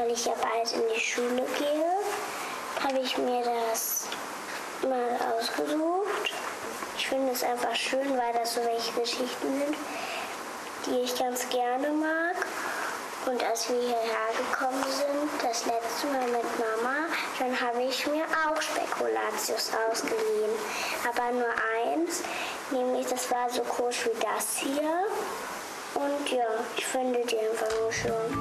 weil ich ja bald in die Schule gehe, habe ich mir das mal ausgesucht. Ich finde es einfach schön, weil das so welche Geschichten sind, die ich ganz gerne mag. Und als wir hierher gekommen sind, das letzte Mal mit Mama, dann habe ich mir auch Spekulatius ausgeliehen. Aber nur eins, nämlich das war so groß wie das hier. Und ja, ich finde die einfach nur schön.